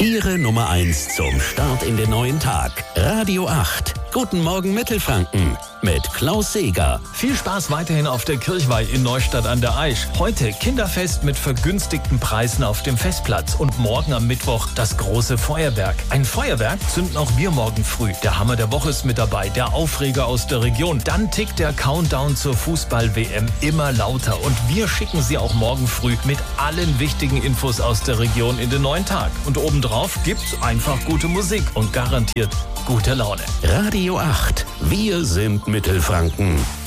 Ihre Nummer 1 zum Start in den neuen Tag. Radio 8. Guten Morgen Mittelfranken mit Klaus Seeger. Viel Spaß weiterhin auf der Kirchweih in Neustadt an der Aisch. Heute Kinderfest mit vergünstigten Preisen auf dem Festplatz und morgen am Mittwoch das große Feuerwerk. Ein Feuerwerk zünden auch wir morgen früh. Der Hammer der Woche ist mit dabei, der Aufreger aus der Region. Dann tickt der Countdown zur Fußball-WM immer lauter und wir schicken Sie auch morgen früh mit allen wichtigen Infos aus der Region in den neuen Tag. Und obendrauf gibt's einfach gute Musik und garantiert gute Laune. Radio 8. Wir sind Mittelfranken.